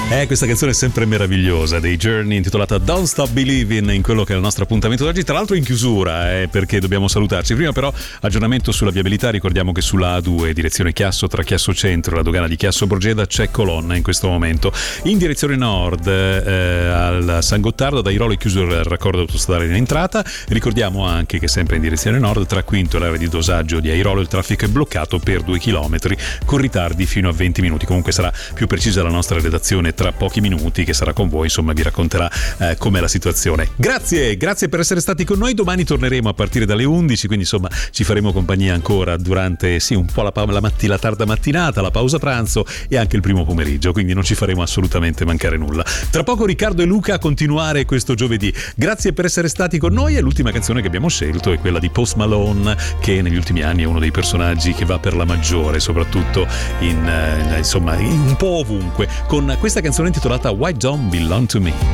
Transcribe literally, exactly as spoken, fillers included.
Eh, questa canzone è sempre meravigliosa, dei Journey, intitolata Don't Stop Believing, in quello che è il nostro appuntamento d'oggi, tra l'altro in chiusura, eh, perché dobbiamo salutarci. Prima però aggiornamento sulla viabilità, ricordiamo che sulla A due, direzione Chiasso, tra Chiasso Centro e la dogana di Chiasso Borgeda, c'è colonna in questo momento. In direzione nord, eh, al San Gottardo, da Airolo è chiuso il raccordo autostradale in entrata. Ricordiamo anche che sempre in direzione nord, tra Quinto e l'area di dosaggio di Airolo, il traffico è bloccato per due chilometri, con ritardi fino a venti minuti. Comunque sarà più precisa la nostra redazione tra pochi minuti, che sarà con voi, insomma vi racconterà eh, com'è la situazione. Grazie, grazie per essere stati con noi. Domani torneremo a partire dalle undici, quindi insomma ci faremo compagnia ancora durante sì un po' la, la, matti, la tarda mattinata, la pausa pranzo e anche il primo pomeriggio, quindi non ci faremo assolutamente mancare nulla. Tra poco Riccardo e Luca a continuare questo giovedì. Grazie per essere stati con noi, e l'ultima canzone che abbiamo scelto è quella di Post Malone, che negli ultimi anni è uno dei personaggi che va per la maggiore, soprattutto in, eh, insomma in un po' ovunque, con questa canzone intitolata Why Don't Belong to Me.